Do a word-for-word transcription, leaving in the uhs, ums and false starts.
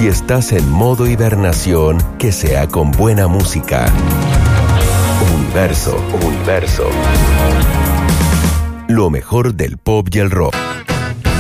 Si estás en modo hibernación, que sea con buena música. Universo, Universo. Lo mejor del pop y el rock.